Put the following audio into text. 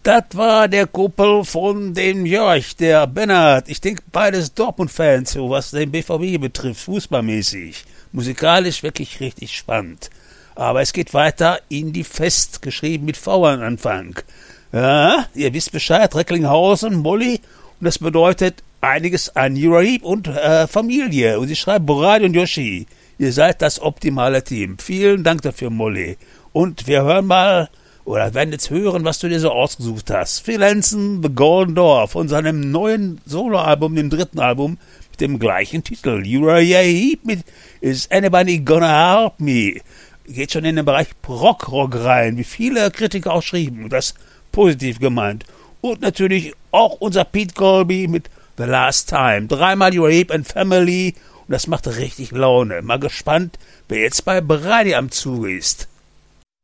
Das war der Kumpel von dem Jörg, der Bernhard. Ich denke, beides Dortmund-Fans, so was den BVB betrifft, fußballmäßig. Musikalisch wirklich richtig spannend. Aber es geht weiter in die Fest, geschrieben mit V am Anfang. Ja, ihr wisst Bescheid, Recklinghausen, Molly. Und das bedeutet einiges an Jurahib und Familie. Und sie schreibt Boradi und Yoshi. Ihr seid das optimale Team. Vielen Dank dafür, Molly. Und wir hören mal, oder werden jetzt hören, was du dir so ausgesucht hast. Phil Hansen, The Golden Door, von seinem neuen Soloalbum, dem 3. Album, mit dem gleichen Titel. Jurahib mit Is Anybody Gonna Help Me? Geht schon in den Bereich Rock rein, wie viele Kritiker auch schrieben. Das positiv gemeint. Und natürlich auch unser Pete Colby mit The Last Time. 3-mal Jurahib and Family. Und das macht richtig Laune. Mal gespannt, wer jetzt bei Brady am Zuge ist.